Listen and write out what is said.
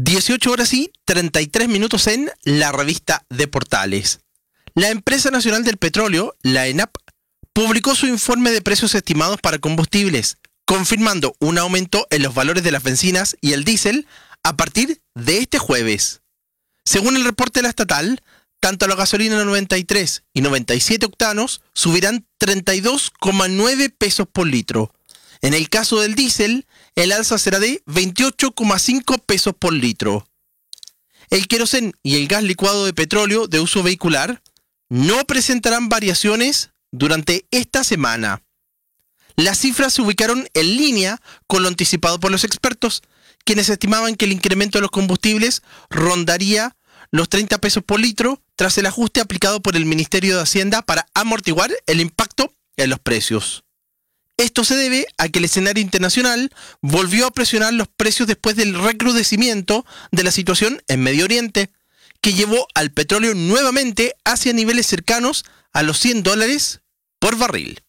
18 horas y 33 minutos en la revista de Portales. La Empresa Nacional del Petróleo, la ENAP, publicó su informe de precios estimados para combustibles, confirmando un aumento en los valores de las bencinas y el diésel a partir de este jueves. Según el reporte de la estatal, tanto la gasolina 93 y 97 octanos subirán 32,9 pesos por litro. En el caso del diésel, el alza será de 28,5 pesos por litro. El querosén y el gas licuado de petróleo de uso vehicular no presentarán variaciones durante esta semana. Las cifras se ubicaron en línea con lo anticipado por los expertos, quienes estimaban que el incremento de los combustibles rondaría los 30 pesos por litro tras el ajuste aplicado por el Ministerio de Hacienda para amortiguar el impacto en los precios. Esto se debe a que el escenario internacional volvió a presionar los precios después del recrudecimiento de la situación en Medio Oriente, que llevó al petróleo nuevamente hacia niveles cercanos a los $100 por barril.